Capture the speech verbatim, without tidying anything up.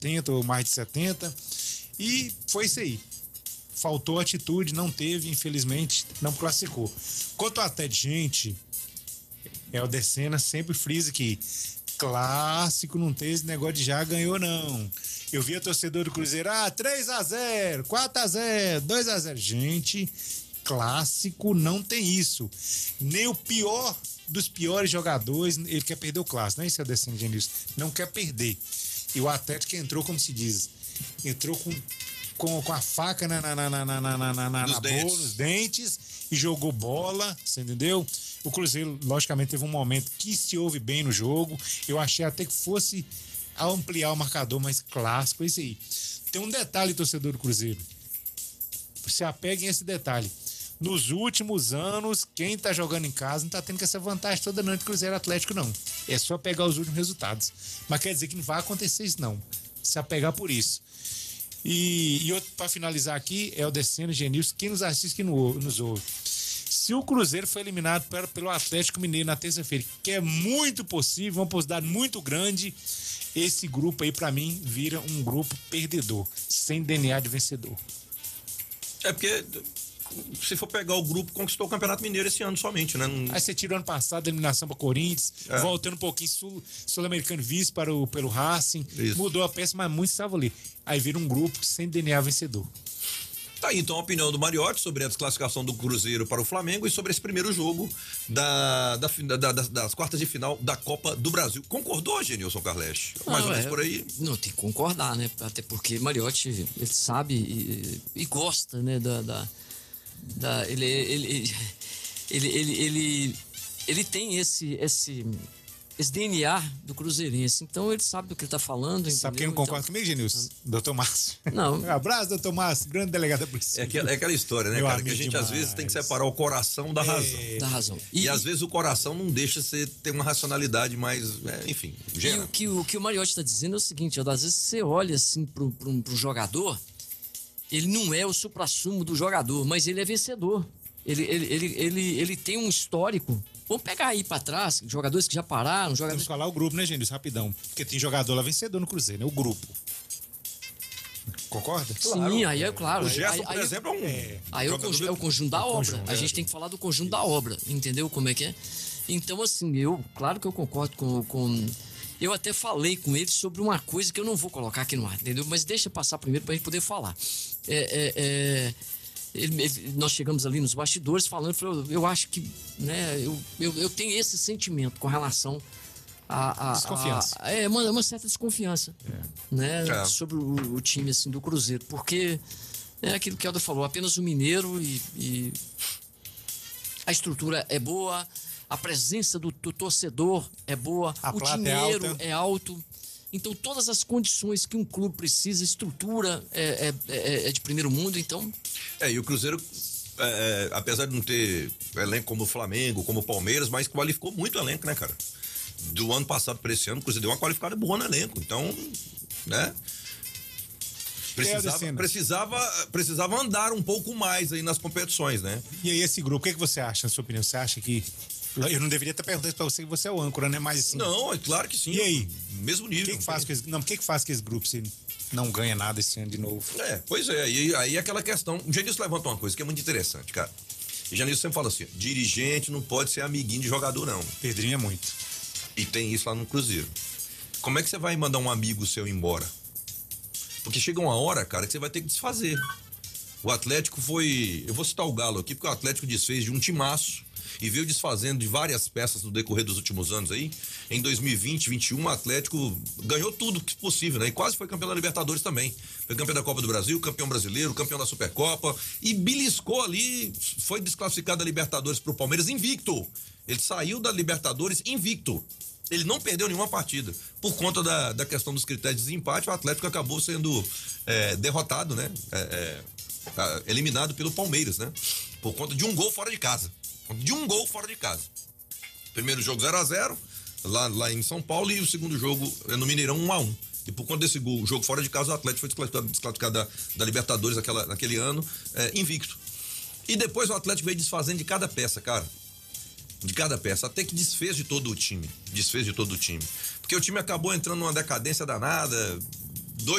setenta ou mais de setenta. E foi isso aí. Faltou atitude, não teve, infelizmente, não classificou. Quanto ao Atlético, gente, é o Decena sempre frisa que clássico não tem esse negócio de já ganhou, não. Eu vi a torcedor do Cruzeiro, ah, três a zero, quatro a zero, dois a zero. Gente, clássico não tem isso. Nem o pior dos piores jogadores, ele quer perder o clássico, não é isso, Decena Genilson? Não quer perder. E o Atlético entrou, como se diz, entrou com, com, com a faca na, na, na, na, na, na, na, na bola, nos dentes, e jogou bola, você entendeu? O Cruzeiro, logicamente, teve um momento que se ouve bem no jogo. Eu achei até que fosse ampliar o marcador, mas clássico, é isso aí. Tem um detalhe, torcedor do Cruzeiro. Se apeguem a esse detalhe. Nos últimos anos, quem tá jogando em casa não tá tendo essa vantagem toda não de Cruzeiro Atlético, não. É só pegar os últimos resultados. Mas quer dizer que não vai acontecer isso, não. Se apegar por isso. E, e outro, para finalizar aqui, é o Decena Genilson, quem nos assiste, que nos ouve. Se o Cruzeiro foi eliminado pelo Atlético Mineiro na terça-feira, que é muito possível, uma possibilidade muito grande, esse grupo aí, pra mim, vira um grupo perdedor, sem D N A de vencedor. É porque, se for pegar o grupo, conquistou o Campeonato Mineiro esse ano somente, né? Não... Aí você tirou ano passado a eliminação para Corinthians, é. voltando um pouquinho sul, sul-americano vice para o, pelo Racing, Isso. mudou a peça, mas muito estava ali. Aí vira um grupo sem D N A vencedor. Tá aí, então, a opinião do Mariotti sobre a desclassificação do Cruzeiro para o Flamengo e sobre esse primeiro jogo da, da, da, da, das quartas de final da Copa do Brasil. Concordou, Genilson Carlesch? Mais ou menos por aí? Não, tem que concordar, né? Até porque Mariotti, ele sabe e, e gosta, né? Da, da, da, ele, ele, ele, ele, ele, ele tem esse... esse esse D N A do cruzeirense, então ele sabe do que ele tá falando. Sabe quem não concorda então... comigo, Genilson? doutor Márcio. Não. Um abraço, doutor Márcio, grande delegado da polícia. É aquela, é aquela história, né, Meu cara, que a gente demais. às vezes tem que separar o coração da razão. É... Da razão. E, e às vezes o coração não deixa você ter uma racionalidade mais, é, enfim, e o que o, que o Mariotti tá dizendo é o seguinte, ó, às vezes você olha assim pro, pro, pro jogador, ele não é o suprassumo do jogador, mas ele é vencedor. Ele, ele, ele, ele, ele tem um histórico. Vamos pegar aí pra trás, jogadores que já pararam. Jogadores... Temos que falar o grupo, né, gente? Rapidão. Porque tem jogador lá vencedor no Cruzeiro, né? O grupo. Concorda? Claro. Sim, aí é claro. O Gerson, aí, por aí, exemplo, é um... É, aí é o, conjunto, é o conjunto da o obra. Conjunto, a é. gente tem que falar do conjunto da obra. Entendeu como é que é? Então, assim, eu... Claro que eu concordo com... com eu até falei com ele sobre uma coisa que eu não vou colocar aqui no ar, entendeu? Mas deixa passar primeiro pra gente poder falar. É... é, é... Ele, ele, nós chegamos ali nos bastidores falando, falou, eu acho que, né, eu, eu, eu tenho esse sentimento com relação a... a desconfiança. A, é, uma, uma certa desconfiança, é. né, é. sobre o, o time, assim, do Cruzeiro, porque é aquilo que o Helder falou, apenas o mineiro e, e a estrutura é boa, a presença do, do torcedor é boa, a o dinheiro é, é alto. Então, todas as condições que um clube precisa, estrutura é, é, é de primeiro mundo, então... É, e o Cruzeiro, é, é, apesar de não ter elenco como o Flamengo, como o Palmeiras, mas qualificou muito o elenco, né, cara? Do ano passado para esse ano, o Cruzeiro deu uma qualificada boa no elenco, então, né? Precisava, precisava, precisava andar um pouco mais aí nas competições, né? E aí, esse grupo, o que, que você acha, na sua opinião? Você acha que... Eu não deveria ter perguntado isso pra você, que você é o âncora, né? Mas assim... Não, é claro que sim. E aí? Mesmo nível. O que, que faz com esse, não, o que, que faz com esse grupo se não ganha nada esse ano de novo? É, pois é. Aí, aí aquela questão... O Genilson levanta uma coisa que é muito interessante, cara. O Genilson sempre fala assim, dirigente não pode ser amiguinho de jogador, não. Pedrinho é muito. E tem isso lá no Cruzeiro. Como é que você vai mandar um amigo seu embora? Porque chega uma hora, cara, que você vai ter que desfazer. O Atlético foi... Eu vou citar o Galo aqui, porque o Atlético desfez de um timaço e veio desfazendo de várias peças no decorrer dos últimos anos aí. Em dois mil e vinte, vinte e um, o Atlético ganhou tudo que possível, né? E quase foi campeão da Libertadores também. Foi campeão da Copa do Brasil, campeão brasileiro, campeão da Supercopa e beliscou ali, foi desclassificado da Libertadores pro Palmeiras invicto. Ele saiu da Libertadores invicto. Ele não perdeu nenhuma partida. Por conta da, da questão dos critérios de desempate, o Atlético acabou sendo é, derrotado, né? É, é, eliminado pelo Palmeiras, né? Por conta de um gol fora de casa. De um gol fora de casa. Primeiro jogo zero a zero lá, lá em São Paulo, e o segundo jogo no Mineirão um a um. E por conta desse gol, jogo fora de casa, o Atlético foi desclassificado, desclassificado da, da Libertadores naquela, naquele ano, é, invicto. E depois o Atlético veio desfazendo de cada peça, cara. De cada peça, até que desfez de todo o time. Desfez de todo o time. Porque o time acabou entrando numa decadência danada,